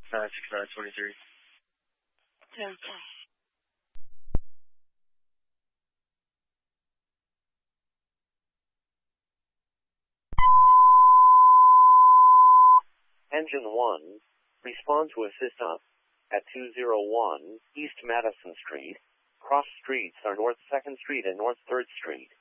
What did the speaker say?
96923. 10-4. Engine 1, respond to assist up at 201 East Madison Street. Cross streets are North 2nd Street and North 3rd Street.